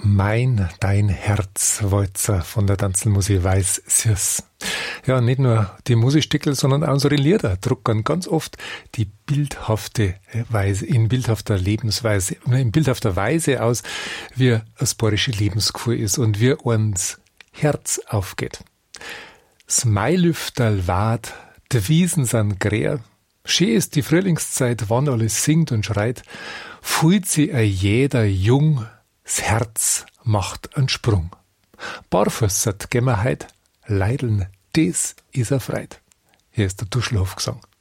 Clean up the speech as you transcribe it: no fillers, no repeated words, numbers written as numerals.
Dein Herzwalzer von der Tanzelmusik Weiß Süß. Ja, nicht nur die Musikstickel, sondern auch unsere Lieder drucken ganz oft die bildhafte Weise, in bildhafter Weise aus, wie das bayerische Lebensgefühl ist und wie uns Herz aufgeht. Smailüfterl wad, de Wiesen sind grär, schön ist die Frühlingszeit, wann alles singt und schreit, fühlt sie jeder jung, das Herz macht einen Sprung. Barfußert gehen wir heut, leideln, des is Freit. Hier ist der Duschelhofgesang.